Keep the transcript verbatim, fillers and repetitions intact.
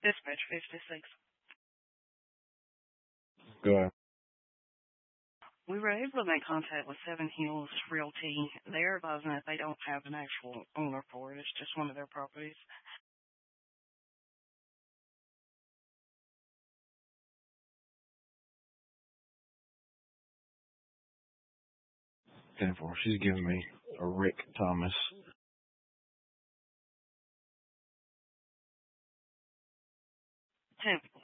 Dispatch fifty-six. Go ahead. We were able to make contact with Seven Hills Realty. They're advising that they don't have an actual owner for it. It's just one of their properties. ten four. She's giving me a Rick Thomas. ten